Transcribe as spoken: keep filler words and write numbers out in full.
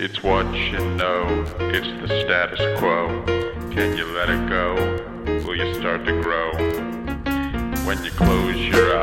It's what you know, it's the status quo. Can you let it go? Will you start to grow? When you close your